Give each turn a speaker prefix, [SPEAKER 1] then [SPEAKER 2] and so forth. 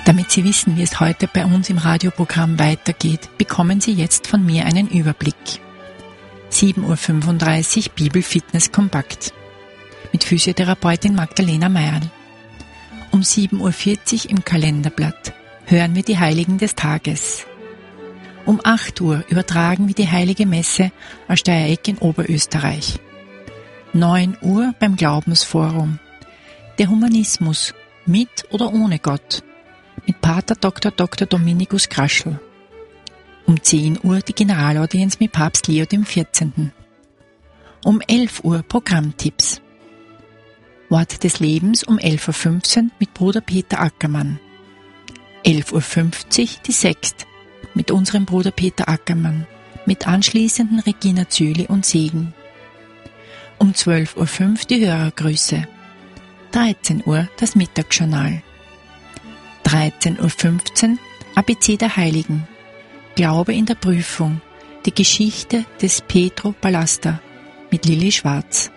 [SPEAKER 1] Damit Sie wissen, wie es heute bei uns im Radioprogramm weitergeht, bekommen Sie jetzt von mir einen Überblick. 7:35 Uhr Bibelfitness kompakt mit Physiotherapeutin Magdalena Meierl. Um 7:40 Uhr im Kalenderblatt hören wir die Heiligen des Tages. Um 8 Uhr übertragen wir die Heilige Messe aus Steiereck in Oberösterreich. 9 Uhr beim Glaubensforum. Der Humanismus mit oder ohne Gott mit Pater Dr. Dominikus Graschl. Um 10 Uhr die Generalaudienz mit Papst Leo XIV. Um 11 Uhr Programmtipps. Wort des Lebens um 11:15 Uhr mit Bruder Peter Ackermann. 11:50 Uhr die Sext mit unserem Bruder Peter Ackermann, mit anschließenden Regina Züli und Segen. Um 12:05 Uhr die Hörergrüße. 13 Uhr das Mittagsjournal. 13:15 Uhr ABC der Heiligen. Glaube in der Prüfung. Die Geschichte des Petro Balasta mit Lilli Schwarz.